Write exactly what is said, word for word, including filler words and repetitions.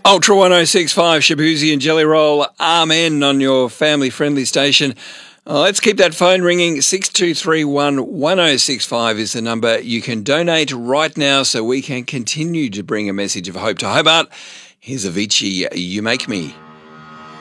Ultra ten sixty-five, Shabuzi and Jelly Roll, Amen on your family-friendly station. Uh, let's keep that phone ringing. six two three one, one oh six five is the number. You can donate right now so we can continue to bring a message of hope to Hobart. Here's Avicii, You Make Me.